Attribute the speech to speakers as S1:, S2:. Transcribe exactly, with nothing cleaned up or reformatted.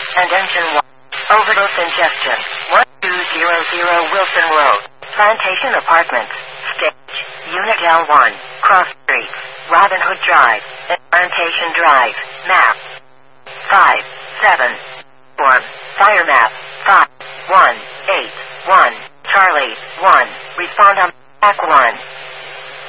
S1: and engine one. Overdose ingestion. one two zero zero Wilson Road, Plantation Apartments. Stage. Unit L one. Cross Street. Robin Hood Drive. Plantation Drive. Map. five seven. Form. Fire map.